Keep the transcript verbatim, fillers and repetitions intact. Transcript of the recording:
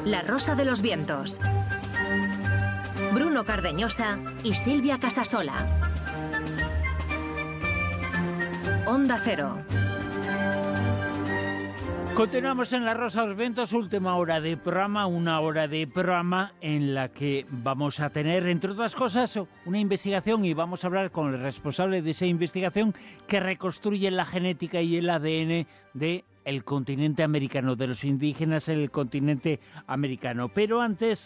La Rosa de los Vientos. Bruno Cardeñosa y Silvia Casasola. Onda Cero. Continuamos en La Rosa de los Vientos, última hora de programa, una hora de programa en la que vamos a tener, entre otras cosas, una investigación y vamos a hablar con el responsable de esa investigación que reconstruye la genética y el A D N de el continente americano, de los indígenas en el continente americano. Pero antes